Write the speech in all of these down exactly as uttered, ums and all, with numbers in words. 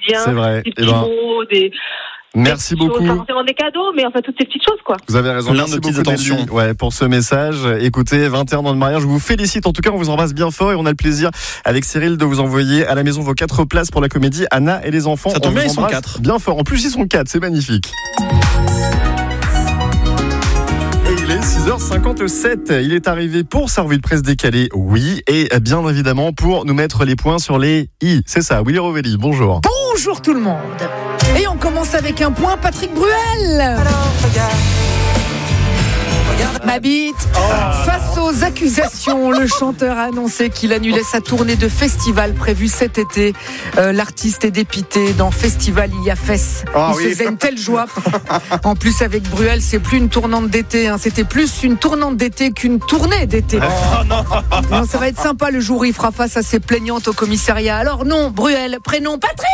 quotidien. C'est vrai. Des Eh petits ben, mots, des... Merci des beaucoup. Choses, pas forcément des cadeaux, mais enfin toutes ces petites choses, quoi. Vous avez raison. Plein Merci de petites beaucoup attentions. Nelly, ouais, pour ce message. Écoutez, vingt et un ans de mariage, je vous félicite. En tout cas, on vous embrasse bien fort et on a le plaisir avec Cyril de vous envoyer à la maison vos quatre places pour la comédie Anna et les enfants. Ça tombe On bien, vous ils sont embrasse quatre. Bien fort. En plus, ils sont quatre. C'est magnifique. Et il est six heures cinquante-sept. Il est arrivé pour sa revue de presse décalée, oui, et bien évidemment pour nous mettre les points sur les i. C'est ça, Willy Rovelli, bonjour. Bonjour tout le monde. Et on commence avec un point, Patrick Bruel. Ma bite. Face aux accusations, le chanteur a annoncé qu'il annulait sa tournée de festival prévue cet été. Euh, l'artiste est dépité. Dans Festival, il y a Fesse. Ah il oui. se faisait une telle joie. En plus, avec Bruel, c'est plus une tournante d'été. Hein. C'était plus une tournante d'été qu'une tournée d'été. Non, ça va être sympa le jour où il fera face à ses plaignantes au commissariat. Alors non, Bruel, prénom Patrick.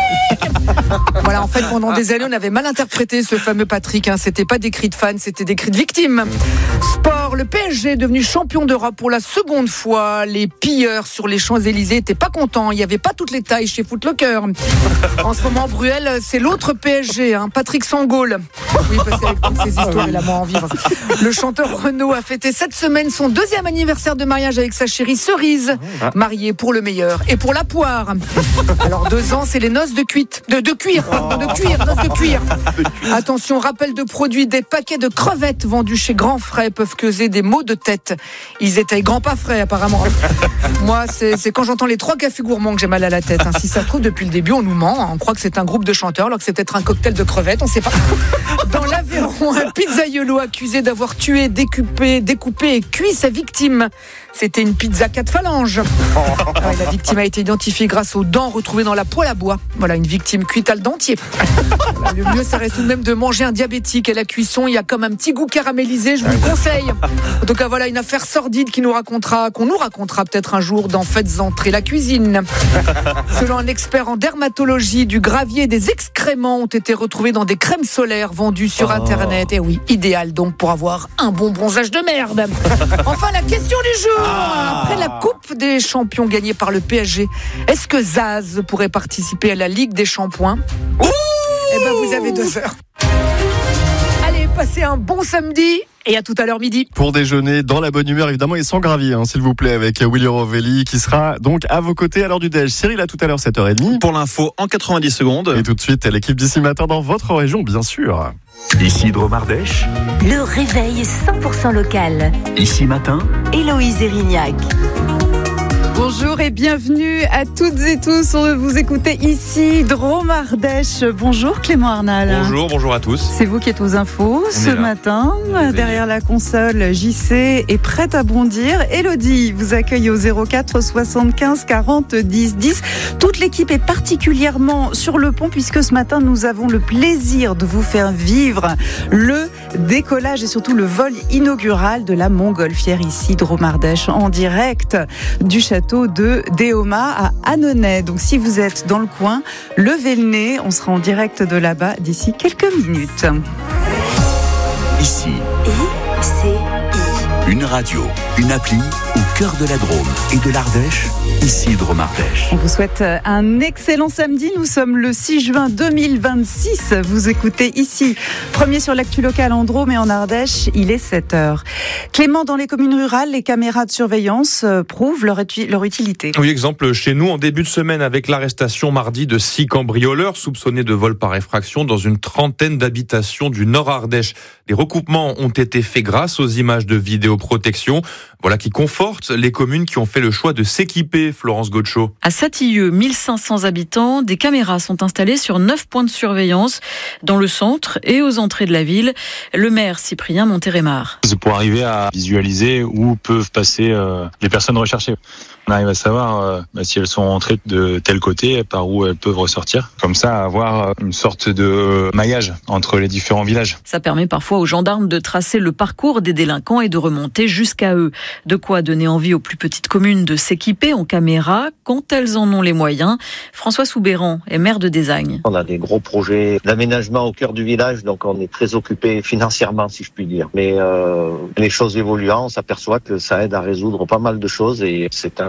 Voilà, en fait, pendant des années, on avait mal interprété ce fameux Patrick. Hein. C'était pas des cris de fans, c'était des cris de victimes. Sport, le P S G est devenu champion d'Europe pour la seconde fois. Les pilleurs sur les Champs-Élysées étaient pas contents. Il n'y avait pas toutes les tailles chez Foot Locker. En ce moment, Bruel, c'est l'autre P S G, hein, Patrick Sangaule. Oui, parce qu'avec toutes ces histoires, il a moins en vivre. Le chanteur Renaud a fêté cette semaine son deuxième anniversaire de mariage avec sa chérie Cerise, mariée pour le meilleur et pour la poire. Alors deux ans, c'est les noces de cuite, de, de cuir, pardon, de cuir, noces de cuir. Attention, rappel de produits, des paquets de crevettes vendus chez Grand Frais peuvent causer des maux de tête. Ils étaient grands pas frais apparemment. Moi, c'est, c'est quand j'entends les trois cafés gourmands que j'ai mal à la tête. Hein. Si ça se trouve, depuis le début, on nous ment. On croit que c'est un groupe de chanteurs, alors que c'est peut-être un cocktail de crevettes, on sait pas. Dans l'Aveyron, un pizzaiolo accusé d'avoir tué, découpé, découpé et cuit sa victime. C'était une pizza quatre phalanges. Ah ouais, la victime a été identifiée grâce aux dents retrouvées dans la poêle à bois. Voilà, une victime cuite à le dentier. Voilà, le mieux, ça reste tout de même de manger un diabétique à la cuisson. Il y a comme un petit goût caramélisé, je vous le conseille. En tout cas, voilà une affaire sordide qui nous racontera, qu'on nous racontera peut-être un jour dans Faites entrer la cuisine. Selon un expert en dermatologie, du gravier et des excréments ont été retrouvés dans des crèmes solaires vendues sur Internet. Et oui, idéal donc pour avoir un bon bronzage de merde. Enfin, la question du jour. Après la Coupe des Champions gagnée par le P S G, est-ce que Zaz pourrait participer à la Ligue des Shampoings ? Eh ben, vous avez deux heures. Allez, passez un bon samedi et à tout à l'heure midi. Pour déjeuner dans la bonne humeur, évidemment, et sans gravier, hein, s'il vous plaît, avec Willy Rovelli qui sera donc à vos côtés à l'heure du déj. Cyril, à tout à l'heure, sept heures trente. Pour l'info, en quatre-vingt-dix secondes. Et tout de suite, l'équipe d'ici matin dans votre région, bien sûr. Ici Dromardèche, Le réveil cent pour cent local. ici matin, Héloïse Erignac. Bonjour et bienvenue à toutes et tous. On vous écoutez ici Dromardèche. Bonjour Clément Arnal. Bonjour, bonjour à tous. C'est vous qui êtes aux infos ce est là. matin. Derrière la console, J C est prête à bondir. Élodie vous accueille au zéro quatre soixante-quinze quarante dix dix. Toute l'équipe est particulièrement sur le pont puisque ce matin nous avons le plaisir de vous faire vivre le décollage et surtout le vol inaugural de la Montgolfière ici Dromardèche en direct du château de Déoma à Annonay. Donc si vous êtes dans le coin, levez le nez, on sera en direct de là-bas d'ici quelques minutes. ici, I C I. une radio, une appli au cœur de la Drôme et de l'Ardèche, ici Dromardèche. On vous souhaite un excellent samedi. Nous sommes le six juin deux mille vingt-six. Vous écoutez ici, premier sur l'actu locale en Drôme et en Ardèche, il est sept heures. Clément, dans les communes rurales, les caméras de surveillance prouvent leur, uti- leur utilité. Oui, exemple chez nous, en début de semaine, avec l'arrestation mardi de six cambrioleurs soupçonnés de vol par effraction dans une trentaine d'habitations du Nord Ardèche. Les recoupements ont été faits grâce aux images de vidéoprotection. Voilà qui conforte les communes qui ont fait le choix de s'équiper, Florence Gaucho. À Satilleux, mille cinq cents habitants, des caméras sont installées sur neuf points de surveillance dans le centre et aux entrées de la ville. Le maire Cyprien Montérémar. C'est pour arriver à visualiser où peuvent passer euh, les personnes recherchées. On arrive à savoir euh, bah, si elles sont entrées de tel côté, par où elles peuvent ressortir. Comme ça, avoir une sorte de maillage entre les différents villages. Ça permet parfois aux gendarmes de tracer le parcours des délinquants et de remonter jusqu'à eux. De quoi donner envie aux plus petites communes de s'équiper en caméra quand elles en ont les moyens. François Soubéran est maire de Désagne. On a des gros projets d'aménagement au cœur du village, donc on est très occupé financièrement, si je puis dire. Mais euh, les choses évoluant, on s'aperçoit que ça aide à résoudre pas mal de choses et c'est un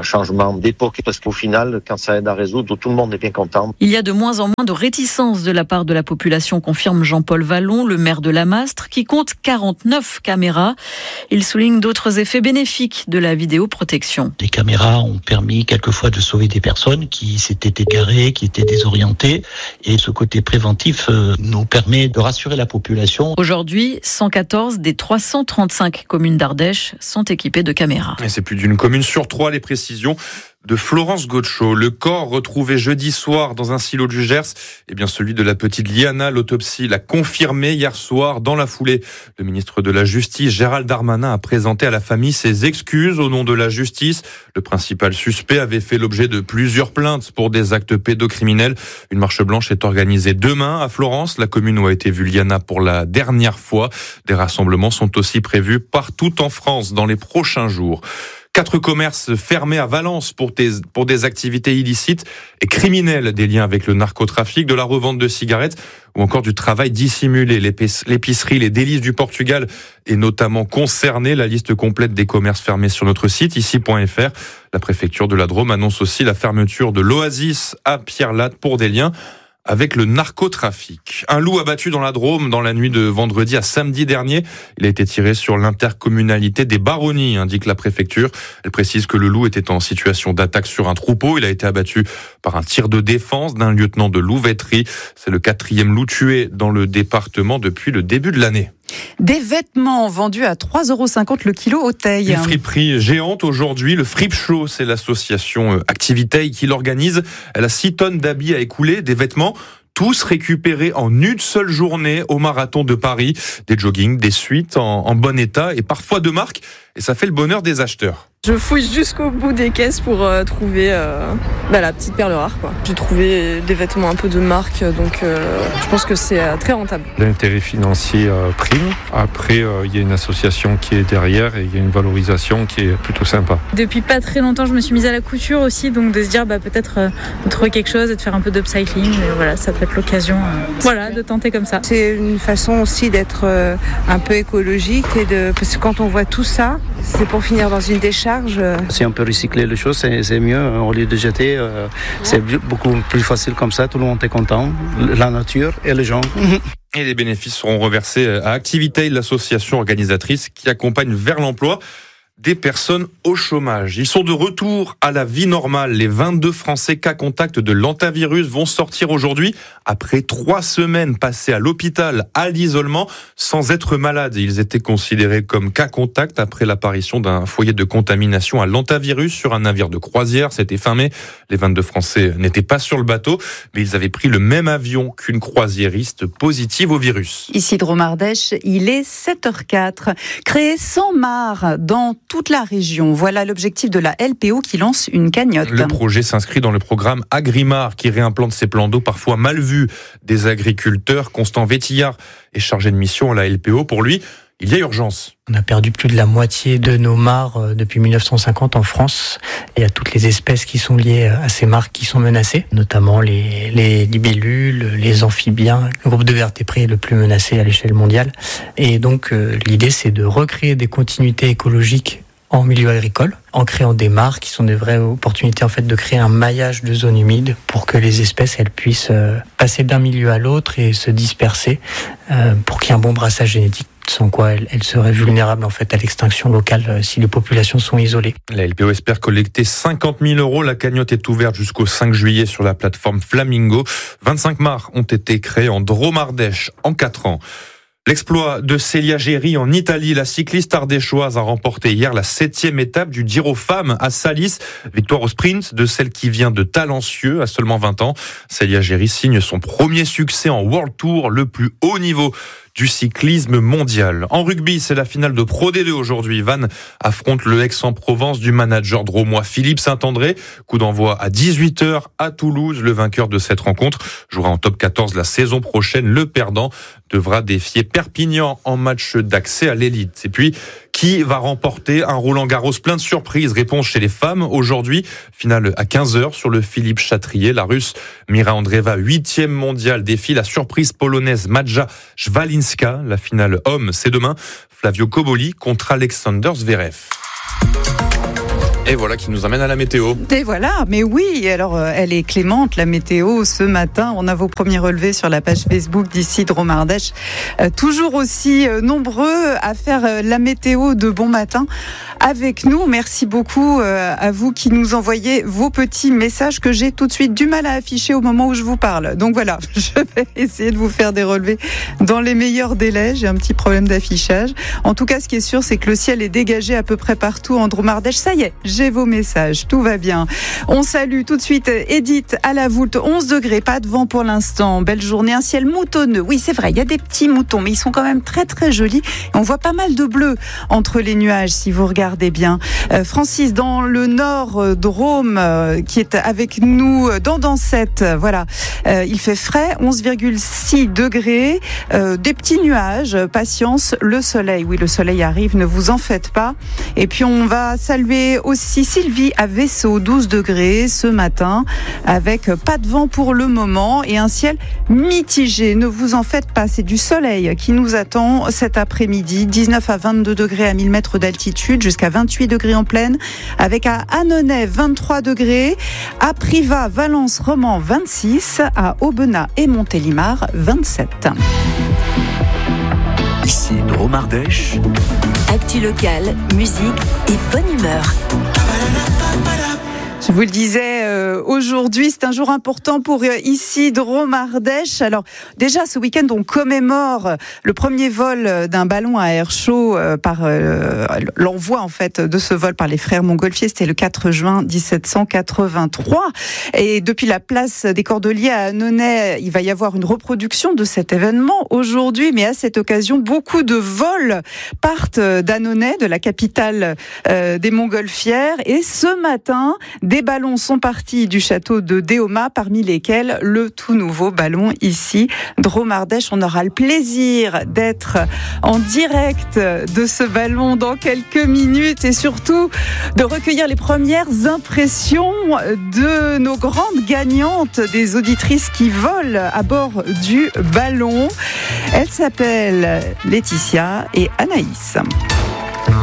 changement d'époque, parce qu'au final, quand ça aide à résoudre, tout le monde est bien content. Il y a de moins en moins de réticence de la part de la population, confirme Jean-Paul Vallon, le maire de La Mastre, qui compte quarante-neuf caméras. Il souligne d'autres effets bénéfiques de la vidéoprotection. Les caméras ont permis quelquefois de sauver des personnes qui s'étaient égarées, qui étaient désorientées, et ce côté préventif euh, nous permet de rassurer la population. Aujourd'hui, cent quatorze des trois cent trente-cinq communes d'Ardèche sont équipées de caméras. Et c'est plus d'une commune sur trois, les précisions de Florence Gaucho. Le corps retrouvé jeudi soir dans un silo du Gers, eh bien celui de la petite Liana. L'autopsie l'a confirmé hier soir. Dans la foulée, le ministre de la Justice, Gérald Darmanin, a présenté à la famille ses excuses au nom de la justice. Le principal suspect avait fait l'objet de plusieurs plaintes pour des actes pédocriminels. Une marche blanche est organisée demain à Florence, la commune où a été vue Liana pour la dernière fois. Des rassemblements sont aussi prévus partout en France dans les prochains jours. Quatre commerces fermés à Valence pour des, pour des activités illicites et criminelles, des liens avec le narcotrafic, de la revente de cigarettes ou encore du travail dissimulé. L'épicerie Les Délices du Portugal est notamment concernée. La liste complète des commerces fermés sur notre site, ici point f r. La préfecture de la Drôme annonce aussi la fermeture de l'Oasis à Pierre-Latte pour des liens avec le narcotrafic. Un loup abattu dans la Drôme dans la nuit de vendredi à samedi dernier. Il a été tiré sur l'intercommunalité des Baronnies, indique la préfecture. Elle précise que le loup était en situation d'attaque sur un troupeau. Il a été abattu par un tir de défense d'un lieutenant de louveterie. C'est le quatrième loup tué dans le département depuis le début de l'année. Des vêtements vendus à trois euros cinquante le kilo au Teil. Une friperie géante aujourd'hui, le Fripe Show, c'est l'association Activiteil qui l'organise. Elle a six tonnes d'habits à écouler, des vêtements tous récupérés en une seule journée au marathon de Paris. Des joggings, des suites en, en bon état et parfois de marque. Et ça fait le bonheur des acheteurs. Je fouille jusqu'au bout des caisses pour euh, trouver euh, bah, la petite perle rare, quoi. J'ai trouvé des vêtements un peu de marque, donc euh, je pense que c'est euh, très rentable. L'intérêt financier euh, prime. Après, il euh, y a une association qui est derrière et il y a une valorisation qui est plutôt sympa. Depuis pas très longtemps, je me suis mise à la couture aussi, donc de se dire bah, peut-être euh, de trouver quelque chose et de faire un peu d'upcycling. Et voilà, ça peut être l'occasion euh, voilà, de tenter comme ça. C'est une façon aussi d'être euh, un peu écologique, et de... parce que quand on voit tout ça, c'est pour finir dans une décharge. Si on peut recycler les choses, c'est, c'est mieux. Au lieu de jeter, euh, c'est beaucoup plus facile comme ça. Tout le monde est content. La nature et les gens. Et les bénéfices seront reversés à Activiteil, l'association organisatrice qui accompagne vers l'emploi des personnes au chômage. Ils sont de retour à la vie normale. Les vingt-deux Français cas contact de l'hantavirus vont sortir aujourd'hui après trois semaines passées à l'hôpital, à l'isolement, sans être malades. Ils étaient considérés comme cas contact après l'apparition d'un foyer de contamination à l'hantavirus sur un navire de croisière. C'était fin mai. Les vingt-deux Français n'étaient pas sur le bateau, mais ils avaient pris le même avion qu'une croisiériste positive au virus. Ici Drôme Ardèche, il est sept heures quatre. Créer cent mares dans toute la région. Voilà l'objectif de la L P O qui lance une cagnotte. Le projet s'inscrit dans le programme Agrimar qui réimplante ces plans d'eau parfois mal vus des agriculteurs. Constant Vétillard est chargé de mission à la L P O. Pour lui, il y a urgence. On a perdu plus de la moitié de nos mares depuis mille neuf cent cinquante en France. Il y a toutes les espèces qui sont liées à ces mares qui sont menacées, notamment les, les libellules, les amphibiens. Le groupe de vertébrés est le plus menacé à l'échelle mondiale. Et donc euh, l'idée, c'est de recréer des continuités écologiques en milieu agricole, en créant des mares qui sont des vraies opportunités en fait de créer un maillage de zones humides pour que les espèces elles puissent euh, passer d'un milieu à l'autre et se disperser euh, pour qu'il y ait un bon brassage génétique, sans quoi elles, elles seraient vulnérables en fait à l'extinction locale euh, si les populations sont isolées. La L P O espère collecter cinquante mille euros. La cagnotte est ouverte jusqu'au cinq juillet sur la plateforme Flamingo. vingt-cinq mares ont été créées en Drôme Ardèche en quatre ans. L'exploit de Célia Géry en Italie, la cycliste ardéchoise a remporté hier la septième étape du Giro Femmes à Salis. Victoire au sprint de celle qui vient de Talencieux à seulement vingt ans. Célia Géry signe son premier succès en World Tour, le plus haut niveau du cyclisme mondial. En rugby, c'est la finale de Pro D deux aujourd'hui. Vannes affronte le Aix-en-Provence du manager drômois Philippe Saint-André. Coup d'envoi à dix-huit heures à Toulouse. Le vainqueur de cette rencontre jouera en top quatorze la saison prochaine. Le perdant devra défier Perpignan en match d'accès à l'élite. Et puis, qui va remporter un Roland-Garros plein de surprises? Réponse chez les femmes aujourd'hui. Finale à quinze heures sur le Philippe Chatrier. La Russe Mira Andreeva, huitième mondiale, défie la surprise polonaise Madja Szwalinska. La finale homme, c'est demain. Flavio Koboli contre Alexander Zverev. Et voilà qui nous amène à la météo. Et voilà, mais oui, alors euh, elle est clémente la météo ce matin. On a vos premiers relevés sur la page Facebook d'ici Drôme Ardèche. Euh, toujours aussi euh, nombreux à faire euh, la météo de bon matin avec nous. Merci beaucoup euh, à vous qui nous envoyez vos petits messages que j'ai tout de suite du mal à afficher au moment où je vous parle. Donc voilà, je vais essayer de vous faire des relevés dans les meilleurs délais. J'ai un petit problème d'affichage. En tout cas, ce qui est sûr, c'est que le ciel est dégagé à peu près partout en Drôme Ardèche. Ça y est, j'ai vos messages, tout va bien. On salue tout de suite Edith à la Voulte, onze degrés, pas de vent pour l'instant. Belle journée, un ciel moutonneux. Oui, c'est vrai, il y a des petits moutons, mais ils sont quand même très très jolis. On voit pas mal de bleu entre les nuages, si vous regardez bien. Euh, Francis, dans le nord, euh, Drôme, euh, qui est avec nous dans Dancette, voilà. Euh, il fait frais, onze virgule six degrés, euh, des petits nuages, patience, le soleil. Oui, le soleil arrive, ne vous en faites pas. Et puis on va saluer aussi Sylvie à Vaisseau, douze degrés ce matin, avec pas de vent pour le moment et un ciel mitigé. Ne vous en faites pas, c'est du soleil qui nous attend cet après-midi. dix-neuf à vingt-deux degrés à mille mètres d'altitude, jusqu'à vingt-huit degrés en plaine, avec à Annonay vingt-trois degrés, à Privas, Valence, Romans vingt-six, à Aubenas et Montélimar vingt-sept. Ici Drôme Ardèche. Actu locale, musique et bonne humeur. Je vous le disais, euh, aujourd'hui, c'est un jour important pour euh, ici Drôme Ardèche. Alors déjà, ce week-end, on commémore le premier vol d'un ballon à air chaud euh, par euh, l'envoi en fait de ce vol par les frères Montgolfier. C'était le quatre juin dix-sept cent quatre-vingt-trois. Et depuis la place des Cordeliers à Annonay, il va y avoir une reproduction de cet événement aujourd'hui. Mais à cette occasion, beaucoup de vols partent d'Annonay, de la capitale euh, des Montgolfières. Et ce matin, des ballons sont partis du château de Déoma, parmi lesquels le tout nouveau ballon ici, Drôme Ardèche. On aura le plaisir d'être en direct de ce ballon dans quelques minutes et surtout de recueillir les premières impressions de nos grandes gagnantes, des auditrices qui volent à bord du ballon. Elles s'appellent Laetitia et Anaïs.